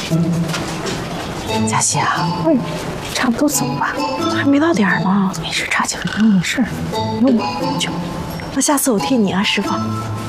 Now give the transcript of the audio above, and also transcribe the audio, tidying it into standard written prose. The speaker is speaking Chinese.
佳琪啊，差不多走吧，还没到点儿呢。没事，差几分钟没事，不用就。那下次我替你啊，师傅。